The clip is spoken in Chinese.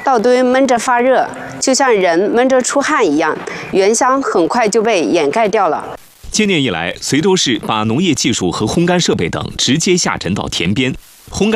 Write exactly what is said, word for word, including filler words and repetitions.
稻堆闷着发热，就像人闷着出汗一样，原香很快就被掩盖掉了。 今年以来，随州市把农业技术和烘干设备等直接下沉到田边，烘干